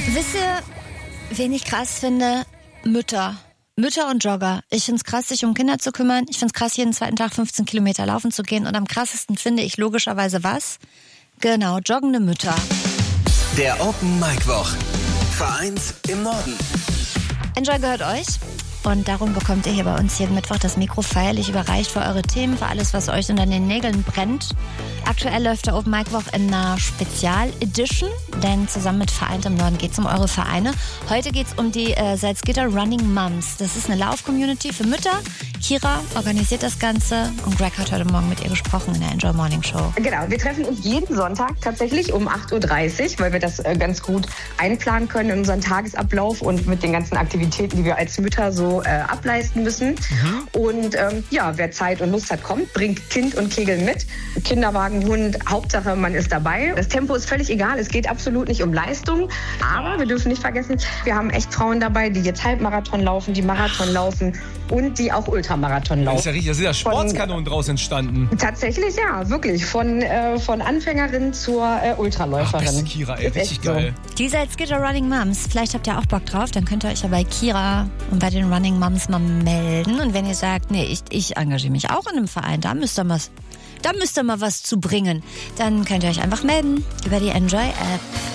Wisst ihr, wen ich krass finde? Mütter und Jogger. Ich find's krass, sich um Kinder zu kümmern. Ich find's krass, jeden zweiten Tag 15 Kilometer laufen zu gehen. Und am krassesten finde ich logischerweise was? Genau, joggende Mütter. Der Open Mic Woch. Vereint im Norden. Enjoy gehört euch. Und darum bekommt ihr hier bei uns jeden Mittwoch das Mikro feierlich überreicht für eure Themen, für alles, was euch unter den Nägeln brennt. Aktuell läuft der Open Mic Woch in einer Spezial-Edition, denn zusammen mit Vereint im Norden geht es um eure Vereine. Heute geht es um die Salzgitter Running Moms. Das ist eine Lauf-Community für Mütter. Kira organisiert das Ganze und Greg hat heute Morgen mit ihr gesprochen in der Enjoy Morning Show. Genau, wir treffen uns jeden Sonntag tatsächlich um 8.30 Uhr, weil wir das ganz gut einplanen können in unseren Tagesablauf und mit den ganzen Aktivitäten, die wir als Mütter so ableisten müssen. Und wer Zeit und Lust hat, kommt, bringt Kind und Kegel mit. Kinderwagen, Hund, Hauptsache man ist dabei. Das Tempo ist völlig egal, es geht absolut nicht um Leistung. Aber wir dürfen nicht vergessen, wir haben echt Frauen dabei, die jetzt Halbmarathon laufen, die Marathon laufen und die auch Ultramarathon laufen. Das ist ja richtig, da sind ja Sportskanonen draus entstanden. Tatsächlich, ja, wirklich. Von Anfängerin zur Ultraläuferin. Beste Kira, ey, richtig geil. So. Die Salzgitter Running Moms, vielleicht habt ihr auch Bock drauf, dann könnt ihr euch ja bei Kira und bei den Running Moms mal melden. Und wenn ihr sagt, nee, ich engagiere mich auch in einem Verein, da müsst ihr mal was zu bringen, dann könnt ihr euch einfach melden über die Enjoy-App.